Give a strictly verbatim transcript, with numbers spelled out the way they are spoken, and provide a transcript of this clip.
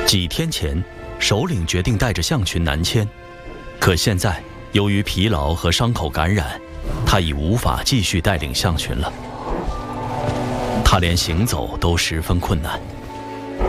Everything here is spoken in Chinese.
几天前，首领决定带着象群南迁，可现在由于疲劳和伤口感染，他已无法继续带领象群了。他连行走都十分困难。